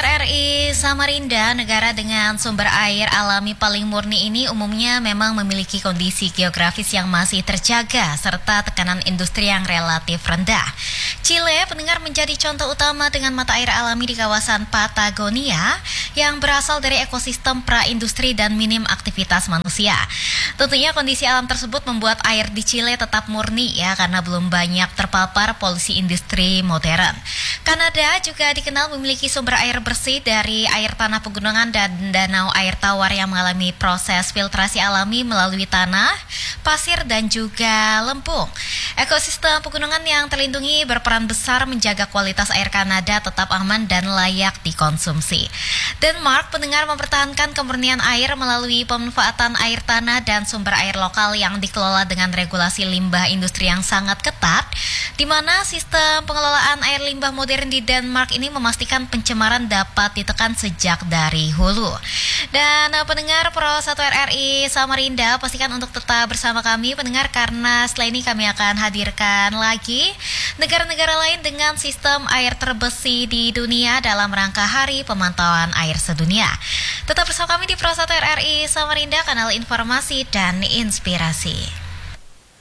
RRI Samarinda, negara dengan sumber air alami paling murni ini umumnya memang memiliki kondisi geografis yang masih terjaga serta tekanan industri yang relatif rendah. Chile, pendengar, menjadi contoh utama dengan mata air alami di kawasan Patagonia yang berasal dari ekosistem pra-industri dan minim aktivitas manusia. Tentunya kondisi alam tersebut membuat air di Chile tetap murni ya, karena belum banyak terpapar polusi industri modern. Kanada juga dikenal memiliki sumber air bersih dari air tanah pegunungan dan danau air tawar yang mengalami proses filtrasi alami melalui tanah, pasir, dan juga lempung. Ekosistem pegunungan yang terlindungi berperan besar menjaga kualitas air Kanada tetap aman dan layak dikonsumsi. Denmark, pendengar, mempertahankan kemurnian air melalui pemanfaatan air tanah dan sumber air lokal yang dikelola dengan regulasi limbah industri yang sangat ketat, di mana sistem pengelolaan air limbah modern di Denmark ini memastikan pencemaran dapat ditekan sejak dari hulu. Dan pendengar Pro 1 RRI Samarinda, pastikan untuk tetap bersama kami pendengar, karena setelah ini kami akan hadirkan lagi negara-negara lain dengan sistem air terbersih di dunia dalam rangka Hari Pemantauan Air Sedunia. Tetap bersama kami di Pro 1 RRI Samarinda, kanal informasi dan inspirasi.